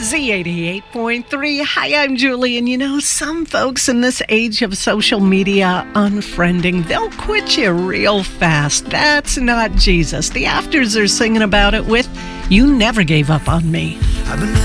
Z88.3. Hi, I'm Julie. And you know, some folks in this age of social media unfriending, they'll quit you real fast. That's not Jesus. The Afters are singing about it with You Never Gave Up on Me. I've been